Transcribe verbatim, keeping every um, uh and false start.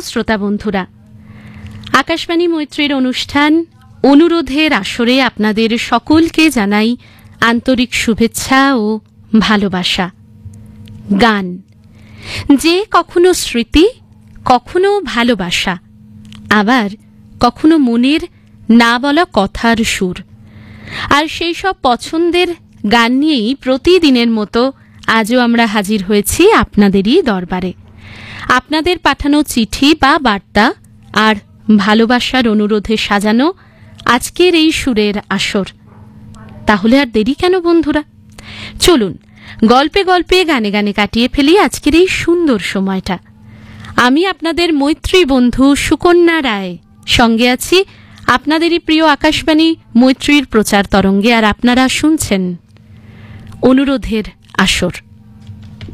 শ্রোতা বন্ধুরা, আকাশবাণী মৈত্রীর অনুষ্ঠান অনুরোধের আসরে আপনাদের সকলকে জানাই আন্তরিক শুভেচ্ছা ও ভালোবাসা। গান যে কখনো স্মৃতি, কখনো ভালোবাসা, আবার কখনো মনের না বলা কথার সুর। আর সেই সব পছন্দের গান নিয়েই প্রতিদিনের মতো আজও আমরা হাজির হয়েছি আপনাদেরই দরবারে। আপনাদের পাঠানো চিঠি বা বার্তা আর ভালোবাসার অনুরোধে সাজানো আজকের এই সুরের আসর। তাহলে আর দেরি কেন বন্ধুরা, চলুন গল্পে গল্পে গানে গানে কাটিয়ে ফেলি আজকের এই সুন্দর সময়টা। আমি আপনাদের মৈত্রী বন্ধু সুকন্যা রায়, সঙ্গে আছি আপনাদেরই প্রিয় আকাশবাণী মৈত্রীর প্রচার তরঙ্গে, আর আপনারা শুনছেন অনুরোধের আসর।